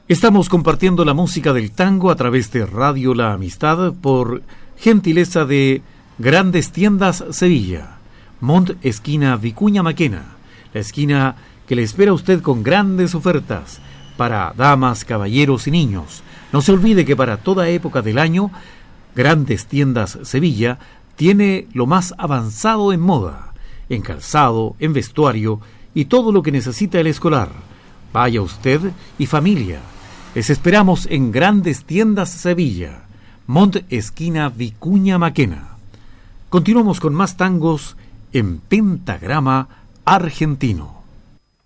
Estamos compartiendo la música del tango a través de Radio La Amistad por gentileza de Grandes Tiendas Sevilla, Mont esquina Vicuña Maquena, la esquina que le espera a usted con grandes ofertas para damas, caballeros y niños. No se olvide que para toda época del año, Grandes Tiendas Sevilla tiene lo más avanzado en moda, en calzado, en vestuario y todo lo que necesita el escolar. Vaya usted y familia. Les esperamos en Grandes Tiendas Sevilla, Mont esquina Vicuña Maquena. Continuamos con más tangos en pentagrama argentino.